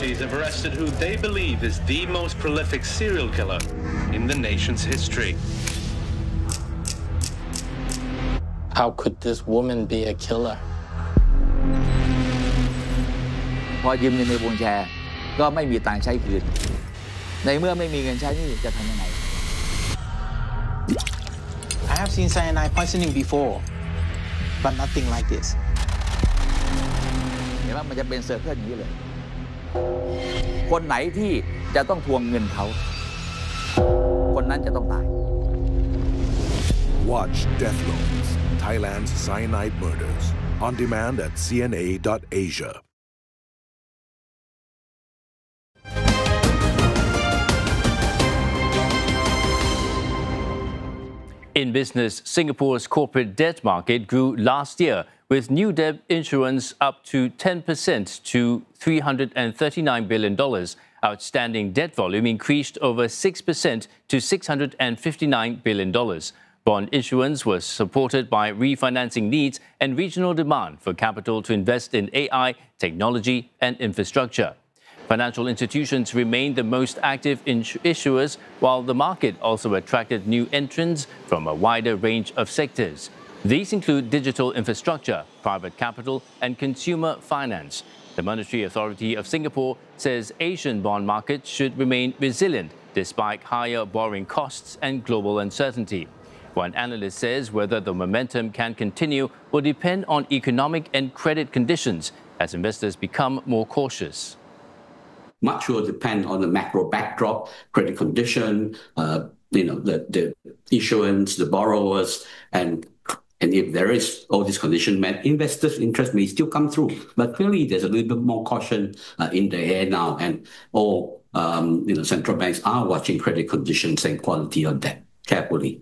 authorities have arrested who they believe is the most prolific serial killer in the nation's history. How could this woman be a killer? พอยืมเงินในวงแชร์ก็ไม่มีตังค์ใช้คืนในเมื่อไม่มีเงินใช้นี่จะทำยังไง I have seen cyanide poisoning before, but nothing like this. เห็นว่ามันจะเป็นเซอร์เคิลอย่างนี้เลยคนไหนที่จะต้องทวงเงินเขาคนนั้นจะต้องตาย Watch Death Loans, Thailand's Cyanide Murders, on demand at cna.asia. In business, Singapore's corporate debt market grew last year, with new debt issuance up to 10% to $339 billion. Outstanding debt volume increased over 6% to $659 billion. Bond issuance was supported by refinancing needs and regional demand for capital to invest in AI, technology and infrastructure. Financial institutions remained the most active issuers, while the market also attracted new entrants from a wider range of sectors. These include digital infrastructure, private capital, and consumer finance. The Monetary Authority of Singapore says Asian bond markets should remain resilient despite higher borrowing costs and global uncertainty. One analyst says whether the momentum can continue will depend on economic and credit conditions as investors become more cautious. Much will depend on the macro backdrop, credit condition, the issuance, the borrowers, and if there is all these conditions met, investors' interest may still come through. But clearly, there's a little bit more caution in the air now, and all central banks are watching credit conditions and quality of debt carefully.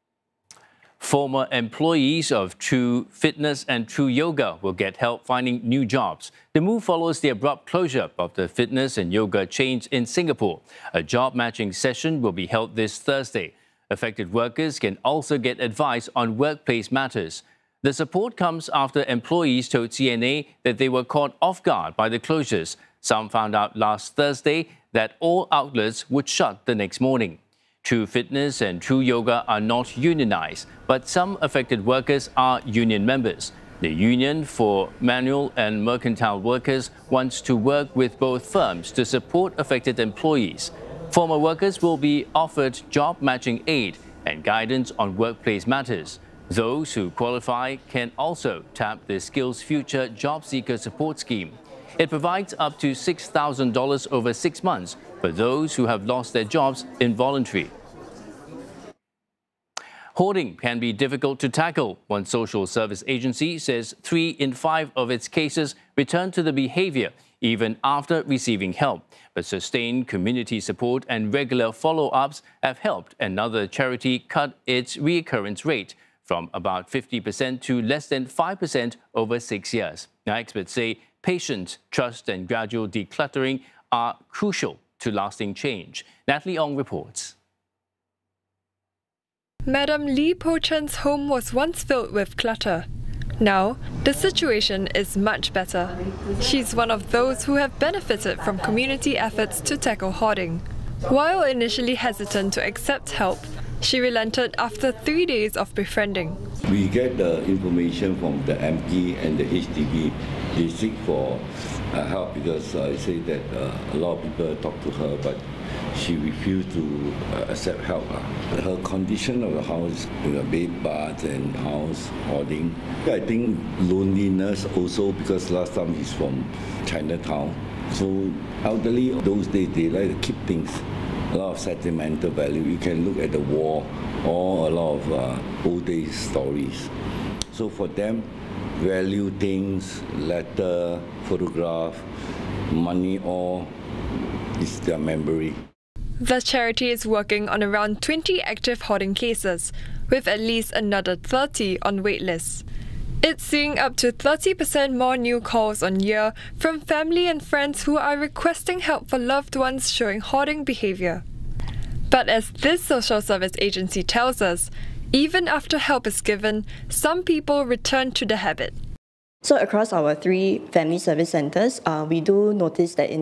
Former employees of True Fitness and True Yoga will get help finding new jobs. The move follows the abrupt closure of the fitness and yoga chains in Singapore. A job matching session will be held this Thursday. Affected workers can also get advice on workplace matters. The support comes after employees told CNA that they were caught off guard by the closures. Some found out last Thursday that all outlets would shut the next morning. True Fitness and True Yoga are not unionized, but some affected workers are union members. The Union for Manual and Mercantile Workers wants to work with both firms to support affected employees. Former workers will be offered job matching aid and guidance on workplace matters. Those who qualify can also tap the Skills Future Job Seeker Support Scheme. It provides up to $6,000 over 6 months for those who have lost their jobs involuntarily. Hoarding can be difficult to tackle. One social service agency says 3 in 5 of its cases return to the behavior even after receiving help. But sustained community support and regular follow-ups have helped another charity cut its reoccurrence rate from about 50% to less than 5% over 6 years. Now, experts say patience, trust and gradual decluttering are crucial to lasting change. Natalie Ong reports. Madam Lee Po Chen's home was once filled with clutter. Now, the situation is much better. She's one of those who have benefited from community efforts to tackle hoarding. While initially hesitant to accept help, she relented after 3 days of befriending. We get the information from the MP and the HDB. They seek for help because I say that a lot of people talk to her, but she refused to accept help. Her condition of the house, bed bath and house hoarding. I think loneliness also because last time he's from Chinatown. So elderly, those days they like to keep things. A lot of sentimental value. You can look at the wall or a lot of old days stories. So for them, value things, letter, photograph, money, all is their memory. The charity is working on around 20 active hoarding cases, with at least another 30 on waitlists. It's seeing up to 30% more new calls on year from family and friends who are requesting help for loved ones showing hoarding behavior. But as this social service agency tells us, even after help is given, some people return to the habit. So across our 3 family service centres, we do notice that in